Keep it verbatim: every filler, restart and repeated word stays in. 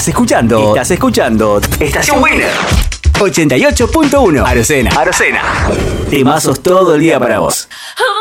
Estás escuchando. Estás escuchando. Estación Winner. ochenta y ocho punto uno. Arocena. Arocena. Temazos todo el día para vos.